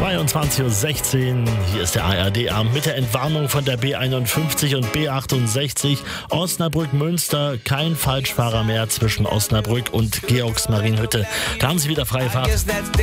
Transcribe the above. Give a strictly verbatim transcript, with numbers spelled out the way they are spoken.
zweiundzwanzig Uhr sechzehn, hier ist der A R D-Abend mit der Entwarnung von der B einundfünfzig und B achtundsechzig. Osnabrück-Münster, kein Falschfahrer mehr zwischen Osnabrück und Georgsmarienhütte. Da haben Sie wieder freie Fahrt.